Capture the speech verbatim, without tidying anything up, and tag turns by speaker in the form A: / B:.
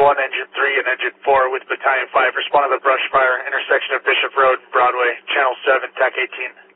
A: one, Engine three, and Engine four with Battalion five. Respond to the brush fire, intersection of Bishop Road and Broadway, Channel seven, T A C eighteen.